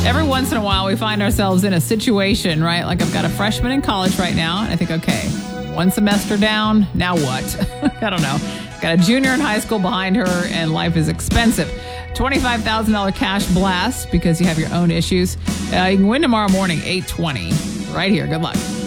Every once in a while, we find ourselves in a situation, right? Like I've got a freshman in college right now, and I think, okay, one semester down, now what? I don't know. Got a junior in high school behind her, and life is expensive. $25,000 cash blast because you have your own issues. You can win tomorrow morning, 8:20. Right here. Good luck.